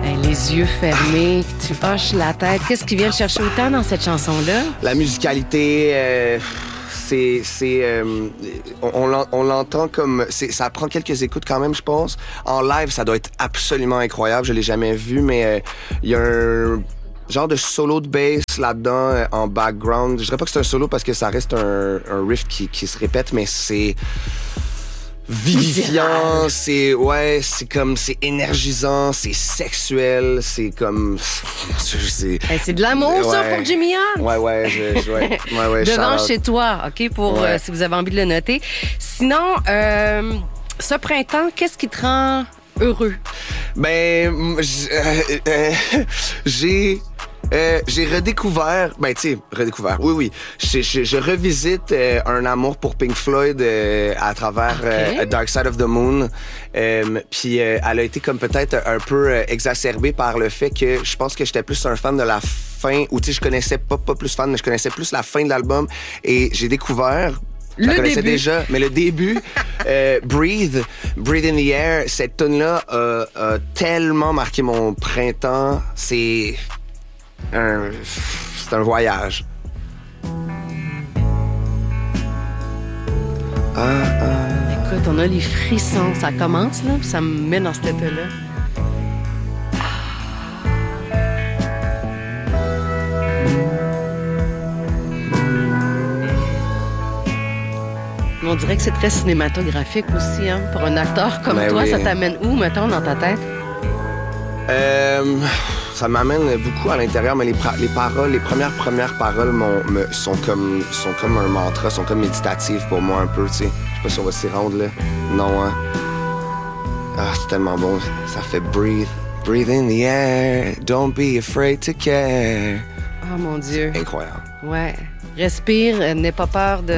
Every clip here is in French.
Hey, les yeux fermés, tu hoches la tête. Qu'est-ce qui vient te chercher autant dans cette chanson-là? La musicalité, on l'entend comme... ça prend quelques écoutes quand même, je pense. En live, ça doit être absolument incroyable. Je l'ai jamais vu, mais il y a un genre de solo de bass là-dedans en background. Je dirais pas que c'est un solo parce que ça reste un riff qui se répète, mais c'est vivifiant, c'est énergisant, c'est sexuel, c'est comme c'est de l'amour ça pour Jimmy Hunt. Ouais, devant chez toi, OK, pour si vous avez envie de le noter. Sinon ce printemps, qu'est-ce qui te rend heureux? Ben j'ai redécouvert, oui. Je revisite un amour pour Pink Floyd à travers Dark Side of the Moon. Puis elle a été comme peut-être un peu exacerbée par le fait que je pense que j'étais plus un fan de la fin, ou tu sais, je connaissais pas plus fan, mais je connaissais plus la fin de l'album. Et j'ai découvert... Je la connaissais déjà, mais le début, Breathe in the Air, cette tune-là a tellement marqué mon printemps. C'est un voyage. Écoute, on a les frissons. Ça commence, là, puis ça me met dans cet état-là. On dirait que c'est très cinématographique aussi, hein? Pour un acteur comme toi, oui. Ça t'amène où, mettons, dans ta tête? Ça m'amène beaucoup à l'intérieur, mais les paroles, les premières paroles sont comme un mantra, sont comme méditatives pour moi un peu, tu sais. Je sais pas si on va s'y rendre, là. Non, hein? Ah, c'est tellement bon. Ça fait breathe in the air, don't be afraid to care. Oh mon Dieu. Incroyable. Ouais. Respire, n'aie pas peur de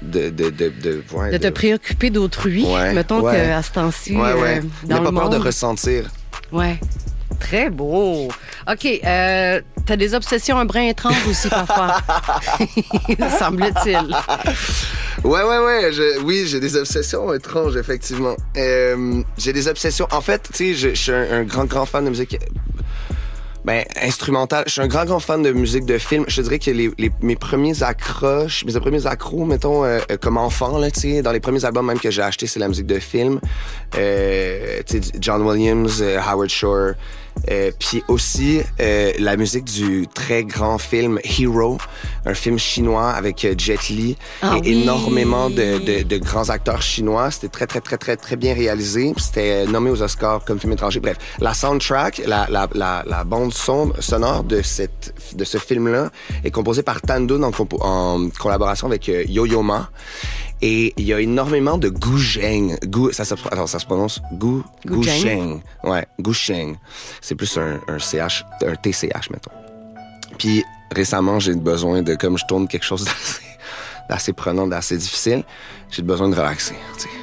te préoccuper d'autrui. Mettons qu'à ce temps-ci, dans le monde... N'aie pas peur de ressentir. Ouais. Très beau. OK, t'as des obsessions un brin étranges aussi parfois. Semble-t-il. Oui, j'ai des obsessions étranges, effectivement. J'ai des obsessions... En fait, tu sais, je suis un grand fan de musique... instrumentale. Je suis un grand fan de musique de film. Je te dirais que mes premiers accros, mettons, comme enfant, là, tu sais, dans les premiers albums même que j'ai achetés, c'est la musique de film. Tu sais, John Williams, Howard Shore. Puis aussi la musique du très grand film Hero, un film chinois avec Jet Li et énormément de grands acteurs chinois. C'était très bien réalisé. C'était nommé aux Oscars comme film étranger. Bref, la soundtrack, la bande sonore de ce film-là est composée par Tan Dun en collaboration avec Yo-Yo Ma. Et il y a énormément de Gusheng. Ça se prononce Gusheng. Ouais, Gusheng. C'est plus un TCH, mettons. Puis récemment, j'ai besoin de, comme je tourne quelque chose d'assez prenant, d'assez difficile, j'ai besoin de relaxer, tu sais.